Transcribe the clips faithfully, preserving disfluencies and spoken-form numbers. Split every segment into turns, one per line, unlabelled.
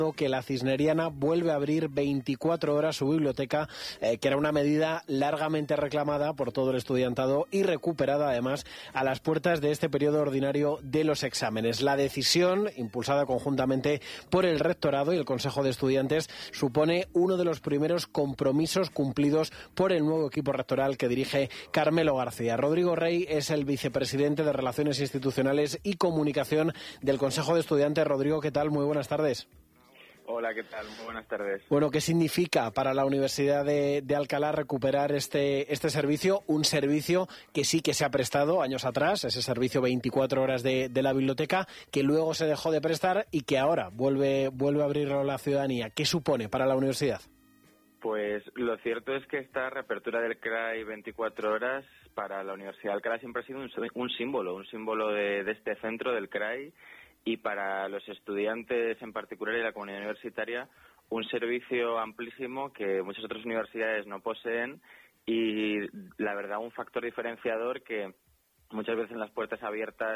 que la Cisneriana vuelve a abrir veinticuatro horas su biblioteca, eh, que era una medida largamente reclamada por todo el estudiantado y recuperada además a las puertas de este periodo ordinario de los exámenes. La decisión, impulsada conjuntamente por el Rectorado y el Consejo de Estudiantes, supone uno de los primeros compromisos cumplidos por el nuevo equipo rectoral que dirige Carmelo García. Rodrigo Rey es el vicepresidente de Relaciones Institucionales y Comunicación del Consejo de Estudiantes. Rodrigo, ¿qué tal? Muy buenas tardes.
Hola, ¿qué tal? Muy buenas tardes.
Bueno, ¿qué significa para la Universidad de, de Alcalá recuperar este, este servicio? Un servicio que sí que se ha prestado años atrás, ese servicio veinticuatro horas de, de la biblioteca, que luego se dejó de prestar y que ahora vuelve, vuelve a abrirlo a la ciudadanía. ¿Qué supone para la universidad?
Pues lo cierto es que esta reapertura del C R A I veinticuatro horas para la Universidad de Alcalá siempre ha sido un, un símbolo, un símbolo de, de este centro del C R A I, y para los estudiantes en particular y la comunidad universitaria un servicio amplísimo que muchas otras universidades no poseen y la verdad un factor diferenciador que muchas veces en las puertas abiertas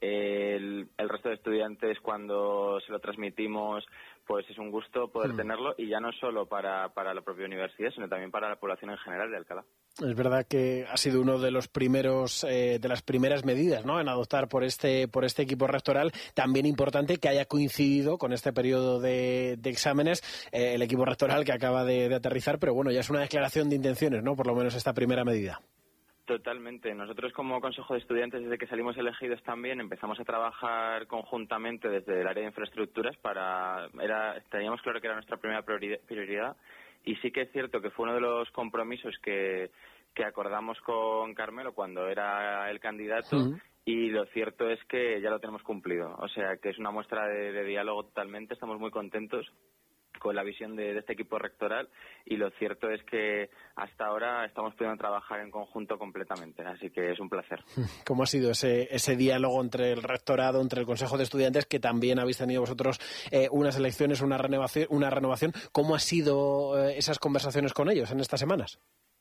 el, el resto de estudiantes cuando se lo transmitimos pues es un gusto poder mm. tenerlo, y ya no solo para, para la propia universidad sino también para la población en general de Alcalá.
Es verdad que ha sido uno de los primeros, eh, de las primeras medidas, ¿no?, en adoptar por este, por este equipo rectoral. También importante que haya coincidido con este periodo de, de exámenes eh, el equipo rectoral que acaba de, de aterrizar, pero bueno, ya es una declaración de intenciones, ¿no?, por lo menos esta primera medida.
Totalmente. Nosotros como Consejo de Estudiantes, desde que salimos elegidos también, empezamos a trabajar conjuntamente desde el área de infraestructuras para... Era, teníamos claro que era nuestra primera prioridad, y sí que es cierto que fue uno de los compromisos que, que acordamos con Carmelo cuando era el candidato, uh-huh. y lo cierto es que ya lo tenemos cumplido. O sea, que es una muestra de, de diálogo totalmente. Estamos muy contentos con la visión de, de este equipo rectoral, y lo cierto es que hasta ahora estamos pudiendo trabajar en conjunto completamente, así que es un placer.
¿Cómo ha sido ese, ese diálogo entre el rectorado, entre el Consejo de Estudiantes, que también habéis tenido vosotros eh, unas elecciones, una renovación, una renovación? ¿Cómo han sido eh, esas conversaciones con ellos en estas semanas?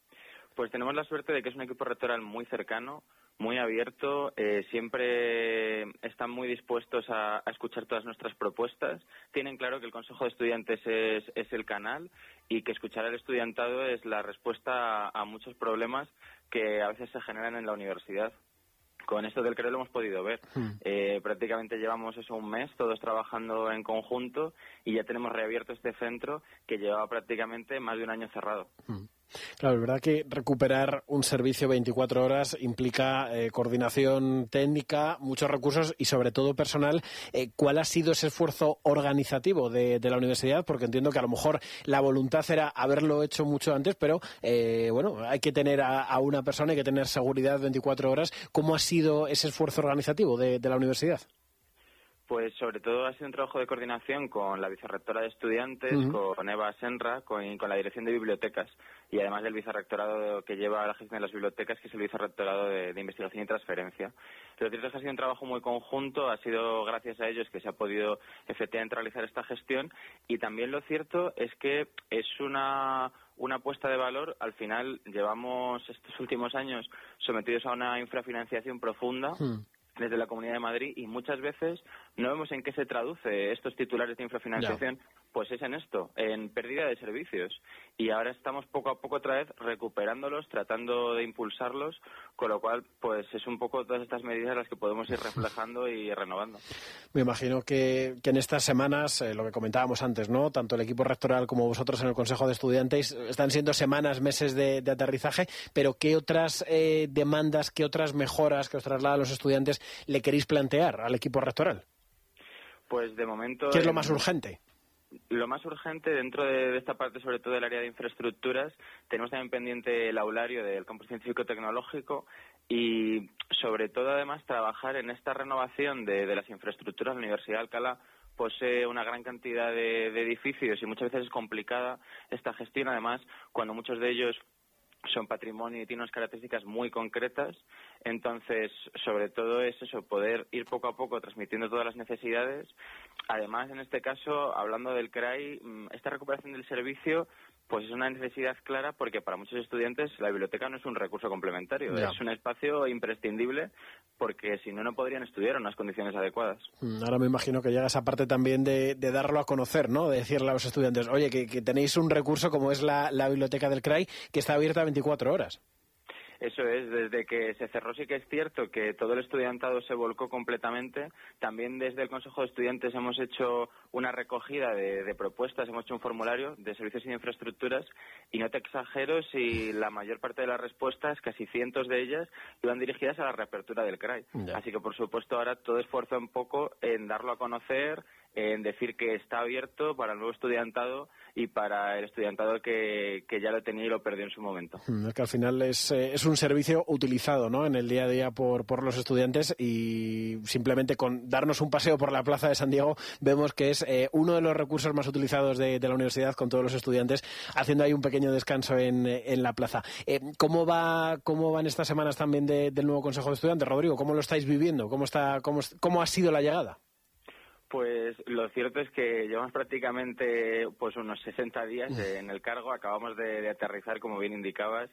Pues tenemos la suerte de que es un equipo rectoral muy cercano, muy abierto, eh, siempre están muy dispuestos a, a escuchar todas nuestras propuestas. Tienen claro que el Consejo de Estudiantes es, es el canal, y que escuchar al estudiantado es la respuesta a, a muchos problemas que a veces se generan en la universidad. Con esto del C R E lo hemos podido ver. Mm. Eh, prácticamente llevamos eso un mes, todos trabajando en conjunto, y ya tenemos reabierto este centro que llevaba prácticamente más de un año cerrado.
Mm. Claro, es verdad que recuperar un servicio veinticuatro horas implica eh, coordinación técnica, muchos recursos y sobre todo personal. Eh, ¿Cuál ha sido ese esfuerzo organizativo de, de la universidad? Porque entiendo que a lo mejor la voluntad era haberlo hecho mucho antes, pero eh, bueno, hay que tener a, a una persona, hay que tener seguridad veinticuatro horas. ¿Cómo ha sido ese esfuerzo organizativo de, de la universidad?
Pues sobre todo ha sido un trabajo de coordinación con la vicerrectora de estudiantes, uh-huh. con Eva Senra, con, con la dirección de bibliotecas, y además del vicerrectorado que lleva la gestión de las bibliotecas, que es el vicerrectorado de, de investigación y transferencia. Lo cierto es que ha sido un trabajo muy conjunto, ha sido gracias a ellos que se ha podido efectivamente realizar esta gestión, y también lo cierto es que es una... una apuesta de valor. Al final llevamos estos últimos años sometidos a una infrafinanciación profunda, uh-huh. desde la Comunidad de Madrid, y muchas veces no vemos en qué se traduce estos titulares de infrafinanciación. Ya. Pues es en esto, en pérdida de servicios, y ahora estamos poco a poco otra vez recuperándolos, tratando de impulsarlos, con lo cual pues es un poco todas estas medidas las que podemos ir reflejando y renovando.
Me imagino que, que en estas semanas, eh, lo que comentábamos antes, ¿no?, tanto el equipo rectoral como vosotros en el Consejo de Estudiantes, están siendo semanas, meses de, de aterrizaje, pero ¿qué otras eh, demandas, qué otras mejoras que os trasladan los estudiantes le queréis plantear al equipo rectoral?
Pues de momento...
¿Qué es lo más urgente?
Lo más urgente dentro de, de esta parte, sobre todo del área de infraestructuras, tenemos también pendiente el aulario del campus científico-tecnológico, y sobre todo además trabajar en esta renovación de, de las infraestructuras. La Universidad de Alcalá posee una gran cantidad de, de edificios y muchas veces es complicada esta gestión, además cuando muchos de ellos son patrimonio y tienen unas características muy concretas. Entonces, sobre todo es eso, poder ir poco a poco transmitiendo todas las necesidades. Además, en este caso, hablando del C R A I, esta recuperación del servicio Pues es una necesidad clara porque para muchos estudiantes la biblioteca no es un recurso complementario,
ya.
Es un espacio imprescindible porque si no, no podrían estudiar en unas condiciones adecuadas.
Ahora me imagino que llega esa parte también de, de darlo a conocer, ¿no? De decirle a los estudiantes, oye, que, que tenéis un recurso como es la, la biblioteca del C R A I que está abierta veinticuatro horas.
Eso es, desde que se cerró sí que es cierto que todo el estudiantado se volcó completamente. También desde el Consejo de Estudiantes hemos hecho una recogida de, de propuestas, hemos hecho un formulario de servicios y de infraestructuras y no te exagero si la mayor parte de las respuestas, casi cientos de ellas, iban dirigidas a la reapertura del C R A I. Ya. Así que, por supuesto, ahora todo esfuerzo un poco en darlo a conocer, en decir que está abierto para el nuevo estudiantado y para el estudiantado que, que ya lo tenía y lo perdió en su momento.
Es que al final es, eh, es un servicio utilizado, ¿no?, en el día a día por, por los estudiantes y simplemente con darnos un paseo por la Plaza de San Diego vemos que es eh, uno de los recursos más utilizados de, de la universidad con todos los estudiantes haciendo ahí un pequeño descanso en, en la plaza. Eh, ¿cómo va cómo van estas semanas también de, del nuevo Consejo de Estudiantes, Rodrigo? ¿Cómo lo estáis viviendo? ¿Cómo, está, cómo, cómo ha sido la llegada?
Pues lo cierto es que llevamos prácticamente pues unos sesenta días en el cargo, acabamos de, de aterrizar, como bien indicabas,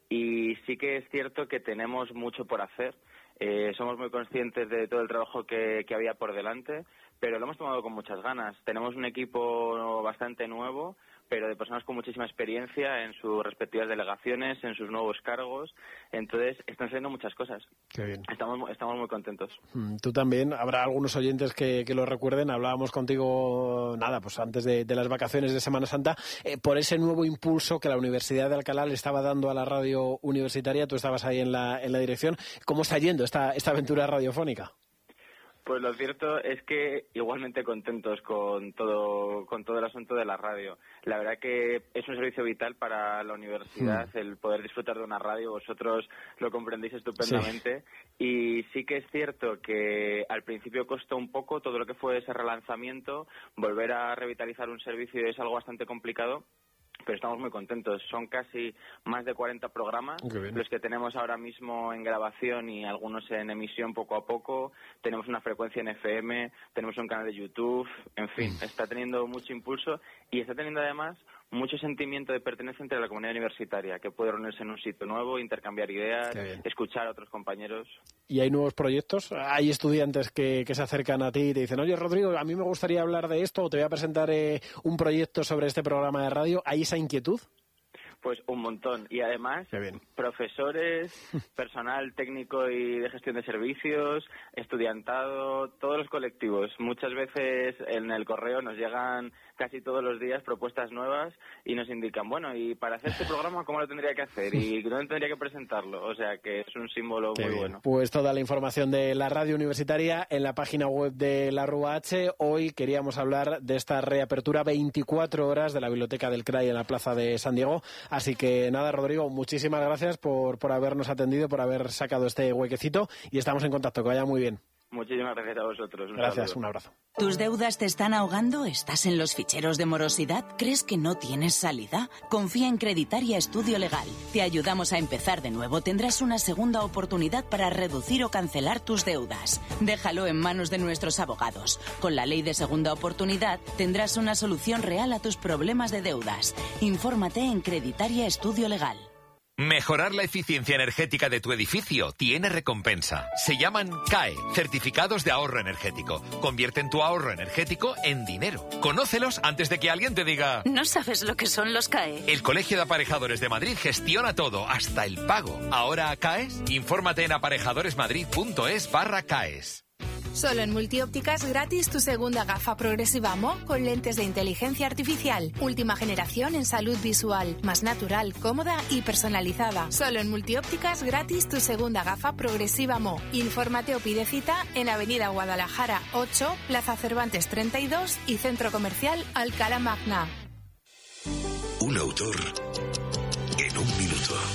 y sí que es cierto que tenemos mucho por hacer. Eh, somos muy conscientes de todo el trabajo que, que había por delante, pero lo hemos tomado con muchas ganas. Tenemos un equipo bastante nuevo, pero de personas con muchísima experiencia en sus respectivas delegaciones, en sus nuevos cargos. Entonces, están saliendo muchas cosas.
Qué bien.
Estamos, estamos muy contentos.
Tú también. Habrá algunos oyentes que, que lo recuerden. Hablábamos contigo, nada, pues antes de, de las vacaciones de Semana Santa, eh, por ese nuevo impulso que la Universidad de Alcalá le estaba dando a la radio universitaria. Tú estabas ahí en la, en la dirección. ¿Cómo está yendo esta, esta aventura radiofónica?
Pues lo cierto es que igualmente contentos con todo con todo el asunto de la radio. La verdad que es un servicio vital para la universidad, sí. El poder disfrutar de una radio, vosotros lo comprendéis estupendamente. Sí. Y sí que es cierto que al principio costó un poco todo lo que fue ese relanzamiento, volver a revitalizar un servicio es algo bastante complicado. Pero estamos muy contentos. Son casi más de cuarenta programas los que tenemos ahora mismo en grabación y algunos en emisión poco a poco. Tenemos una frecuencia en F M, tenemos un canal de YouTube, en fin, está teniendo mucho impulso y está teniendo además mucho sentimiento de pertenencia entre la comunidad universitaria, que puede reunirse en un sitio nuevo, intercambiar ideas, escuchar a otros compañeros.
¿Y hay nuevos proyectos? ¿Hay estudiantes que, que se acercan a ti y te dicen, oye, Rodrigo, a mí me gustaría hablar de esto o te voy a presentar eh, un proyecto sobre este programa de radio? ¿Hay esa inquietud?
Pues un montón. Y además, profesores, personal técnico y de gestión de servicios, estudiantado, todos los colectivos. Muchas veces en el correo nos llegan casi todos los días propuestas nuevas y nos indican, bueno, y para hacer este programa, ¿cómo lo tendría que hacer? ¿Y dónde tendría que presentarlo? O sea, que es un símbolo Qué muy bien. bueno.
Pues toda la información de la radio universitaria en la página web de la R U H. Hoy queríamos hablar de esta reapertura veinticuatro horas de la biblioteca del C R A I en la Plaza de San Diego. Así que nada, Rodrigo, muchísimas gracias por, por habernos atendido, por haber sacado este huequecito y estamos en contacto. Que vaya muy bien.
Muchísimas gracias a vosotros. Un
gracias,
saludo.
Un abrazo.
¿Tus deudas te están ahogando? ¿Estás en los ficheros de morosidad? ¿Crees que no tienes salida? Confía en Creditaria Estudio Legal. Te ayudamos a empezar de nuevo. Tendrás una segunda oportunidad para reducir o cancelar tus deudas. Déjalo en manos de nuestros abogados. Con la ley de segunda oportunidad tendrás una solución real a tus problemas de deudas. Infórmate en Creditaria Estudio Legal.
Mejorar la eficiencia energética de tu edificio tiene recompensa. Se llaman C A E, Certificados de Ahorro Energético. Convierten tu ahorro energético en dinero. Conócelos antes de que alguien te diga...
¿No sabes lo que son los C A E?
El Colegio de Aparejadores de Madrid gestiona todo, hasta el pago. ¿Ahora C A E S? Infórmate en aparejadoresmadrid.es barra C A E S.
Solo en Multiópticas gratis tu segunda gafa progresiva M O con lentes de inteligencia artificial. Última generación en salud visual, más natural, cómoda y personalizada. Solo en Multiópticas gratis tu segunda gafa progresiva M O. Infórmate o pide cita en Avenida Guadalajara ocho, Plaza Cervantes treinta y dos y Centro Comercial Alcalá Magna.
Un autor en un minuto.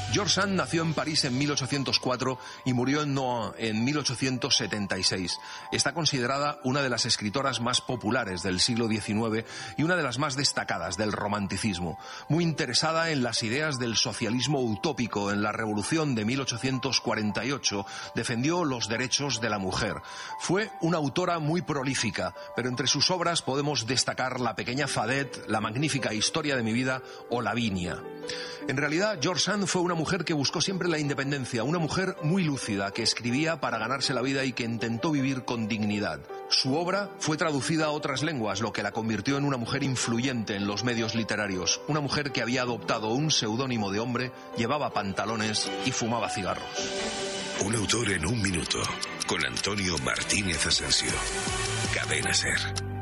George Sand nació en París en mil ochocientos cuatro y murió en Nohant en mil ochocientos setenta y seis. Está considerada una de las escritoras más populares del siglo diecinueve y una de las más destacadas del romanticismo. Muy interesada en las ideas del socialismo utópico, en la Revolución de mil ochocientos cuarenta y ocho, defendió los derechos de la mujer. Fue una autora muy prolífica, pero entre sus obras podemos destacar La pequeña Fadet, La magnífica historia de mi vida o Lavinia. En realidad, George Sand fue una mujer que buscó siempre la independencia, una mujer muy lúcida, que escribía para ganarse la vida y que intentó vivir con dignidad. Su obra fue traducida a otras lenguas, lo que la convirtió en una mujer influyente en los medios literarios, una mujer que había adoptado un seudónimo de hombre, llevaba pantalones y fumaba cigarros.
Un autor en un minuto, con Antonio Martínez Asensio. Cadena SER.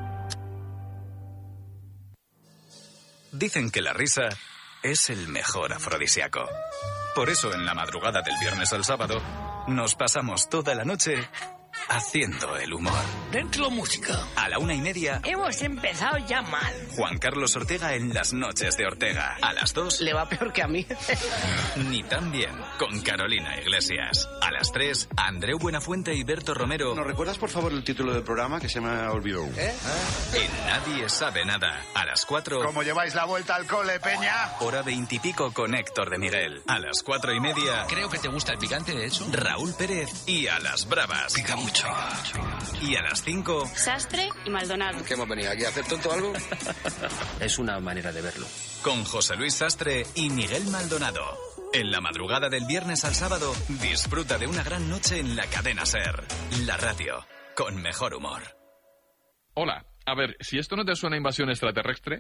Dicen que la risa es el mejor afrodisíaco. Por eso, en la madrugada del viernes al sábado, nos pasamos toda la noche haciendo el humor.
Dentro música.
A la una y media...
Hemos empezado ya mal.
Juan Carlos Ortega en Las Noches de Ortega. A las dos...
Le va peor que a mí.
Ni tan bien, con Carolina Iglesias. A las tres, Andreu Buenafuente y Berto Romero...
¿Nos recuerdas, por favor, el título del programa que se me ha olvidado?
¿Eh? En Nadie Sabe Nada. A las cuatro...
¿Cómo lleváis la vuelta al cole, Peña?
Hora veintipico con Héctor de Miguel. A las cuatro y media...
Creo que te gusta el picante, de hecho.
Raúl Pérez y A las Bravas.
Pica mucho.
Y a las cinco...
Sastre y Maldonado.
¿Qué hemos venido aquí a hacer tonto algo?
Es una manera de verlo.
Con José Luis Sastre y Miguel Maldonado. En la madrugada del viernes al sábado, disfruta de una gran noche en la cadena SER. La radio, con mejor humor.
Hola, a ver, si esto no te suena a invasión extraterrestre...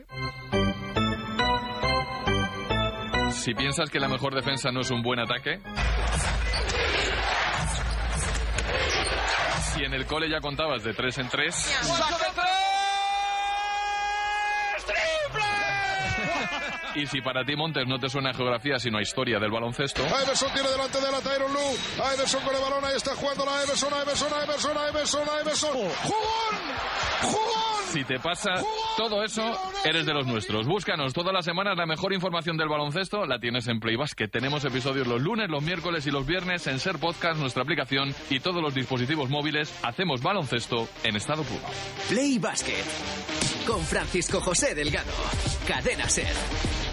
Si piensas que la mejor defensa no es un buen ataque... Si en el cole ya contabas de tres en tres... Y si para ti, Montes, no te suena a geografía sino a historia del baloncesto...
Iverson tiene delante de la Tyronn Lue. Iverson con el balón, ahí está jugando la Iverson, Iverson, Iverson, Iverson, Iverson. ¡Jugón! ¡Jugón!
Si te pasa todo eso, eres de los nuestros. Búscanos todas las semanas, la mejor información del baloncesto la tienes en Play Basket. Tenemos episodios los lunes, los miércoles y los viernes en SER Podcast, nuestra aplicación y todos los dispositivos móviles. Hacemos baloncesto en estado puro.
Play Basket con Francisco José Delgado. Cadena SER.